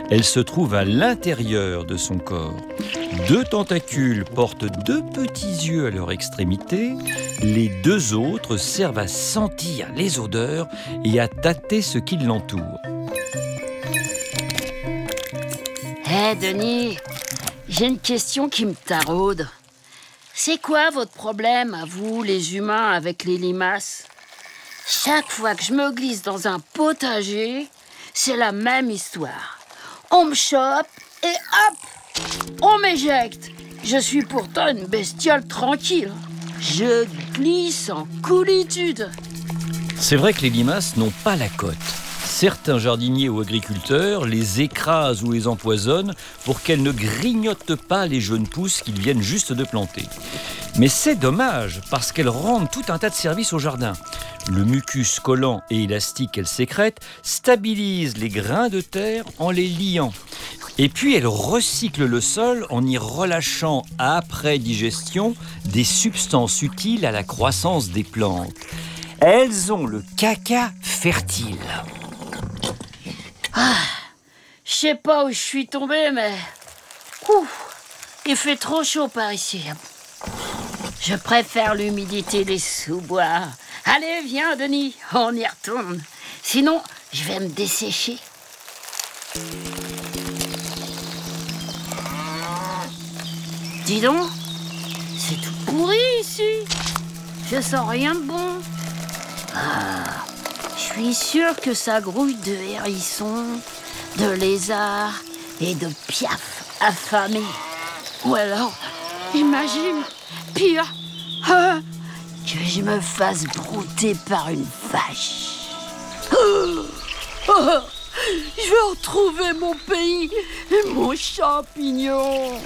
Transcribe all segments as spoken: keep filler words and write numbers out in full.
Elle se trouve à l'intérieur de son corps. Deux tentacules portent deux petits yeux à leur extrémité. Les deux autres servent à sentir les odeurs et à tâter ce qui l'entoure. Hé, hey, Denis, j'ai une question qui me taraude. C'est quoi votre problème, à vous, les humains, avec les limaces ? Chaque fois que je me glisse dans un potager, c'est la même histoire. On me chope et hop, on m'éjecte. Je suis pourtant une bestiole tranquille. Je glisse en coolitude. C'est vrai que les limaces n'ont pas la cote. Certains jardiniers ou agriculteurs les écrasent ou les empoisonnent pour qu'elles ne grignotent pas les jeunes pousses qu'ils viennent juste de planter. Mais c'est dommage parce qu'elles rendent tout un tas de services au jardin. Le mucus collant et élastique qu'elles sécrètent stabilise les grains de terre en les liant. Et puis elles recyclent le sol en y relâchant après digestion des substances utiles à la croissance des plantes. Elles ont le caca fertile. Ah, je sais pas où je suis tombée, mais ouf, il fait trop chaud par ici. Je préfère l'humidité des sous-bois. Allez, viens, Denis, on y retourne. Sinon, je vais me dessécher. Dis donc, c'est tout pourri ici. Je sens rien de bon. Ah, je suis sûre que ça grouille de hérissons, de lézards et de piafs affamés. Ou alors, imagine, pire, euh, que je me fasse brouter par une vache. Oh, oh, je vais retrouver mon pays et mon champignon.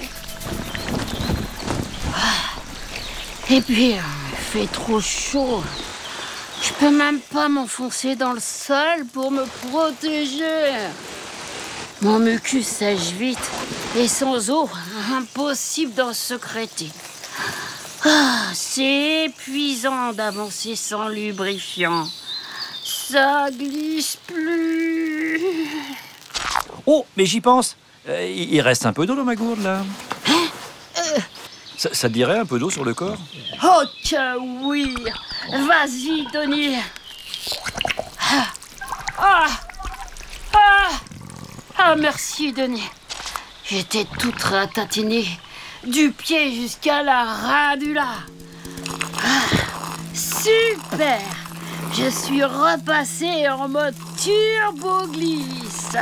Et puis, il fait trop chaud. Je peux même pas m'enfoncer dans le sol pour me protéger. Mon mucus sèche vite et sans eau, impossible d'en sécréter. Ah, c'est épuisant d'avancer sans lubrifiant. Ça glisse plus. Oh, mais j'y pense. Euh, il reste un peu d'eau dans ma gourde, là. Hein euh... ça, ça te dirait un peu d'eau sur le corps ? Oh que oui. Vas-y, Denis. Ah, ah, ah, ah merci, Denis. J'étais toute ratatinée, du pied jusqu'à la radula. Ah, super. Je suis repassée en mode turbo-glisse.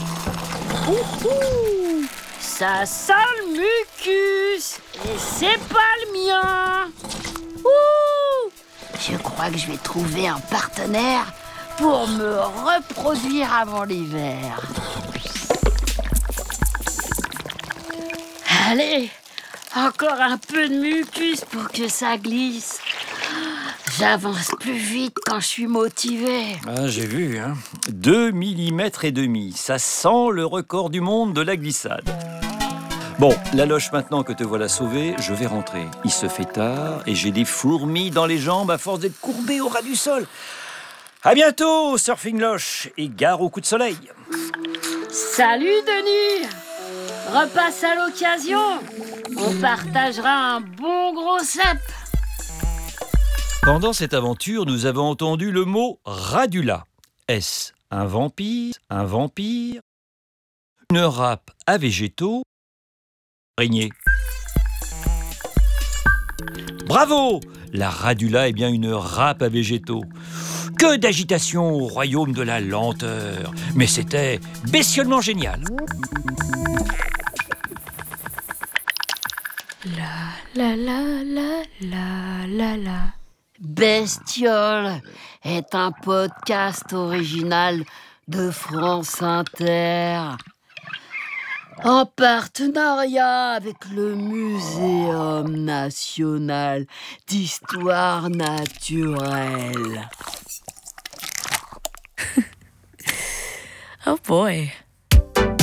Ouhou, ça sent le mucus et c'est pas le mien. Ouh, je crois que je vais trouver un partenaire pour me reproduire avant l'hiver. Allez, encore un peu de mucus pour que ça glisse. J'avance plus vite quand je suis motivée. Ah, j'ai vu, hein. deux millimètres et demi. Ça sent le record du monde de la glissade. Bon, la loche, maintenant que te voilà sauvé, je vais rentrer. Il se fait tard et j'ai des fourmis dans les jambes à force d'être courbé au ras du sol. À bientôt, Surfing Loche, et gare au coup de soleil. Salut, Denis. Repasse à l'occasion. On partagera un bon gros cep. Pendant cette aventure, nous avons entendu le mot radula. Est-ce un vampire, un vampire, une râpe à végétaux, araignée? Bravo! La radula est bien une râpe à végétaux. Que d'agitation au royaume de la lenteur. Mais c'était bestiolement génial. La la la la la la la. Bestiole est un podcast original de France Inter, en partenariat avec le Muséum national d'histoire naturelle. Oh boy.